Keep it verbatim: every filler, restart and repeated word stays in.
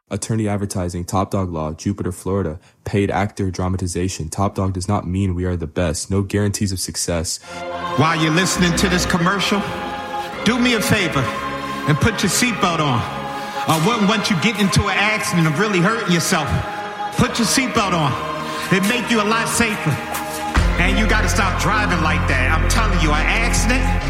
Attorney advertising, Top Dog Law, Jupiter, Florida. Paid actor dramatization. Top Dog does not mean we are the best. No guarantees of success. While you're listening to this commercial, do me a favor and put your seatbelt on. I wouldn't want you getting into an accident and really hurting yourself. Put your seatbelt on. It'd make you a lot safer. And you gotta stop driving like that. I'm telling you, an accident